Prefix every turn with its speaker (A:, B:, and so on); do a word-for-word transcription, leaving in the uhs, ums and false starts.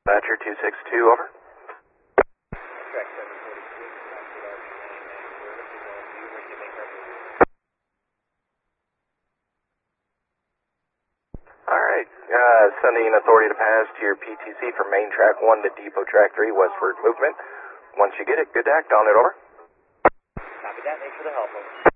A: Badger two six two, over.
B: Track seven forty-six, Knoxville R V nine nine service is on view. When you make our move.
A: Alright, uh, sending authority to pass to your P T C from main track one to depot track three, westward movement. Once you get it, good to act on it, over.
B: Copy that, thanks for the help, over.